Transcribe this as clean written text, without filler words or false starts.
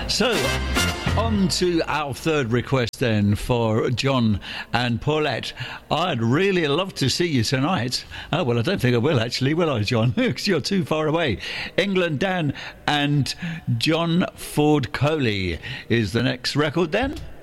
So, on to our third request then for John and Paulette. I'd really love to see you tonight. Oh, well, I don't think I will actually, will I, John? Because you're too far away. England Dan and John Ford Coley is the next record then.